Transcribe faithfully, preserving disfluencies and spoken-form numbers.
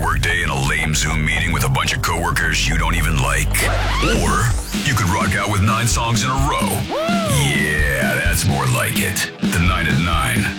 workday in a lame Zoom meeting with a bunch of coworkers you don't even like. Or you could rock out with nine songs in a row. Yeah, that's more like it. The nine at nine.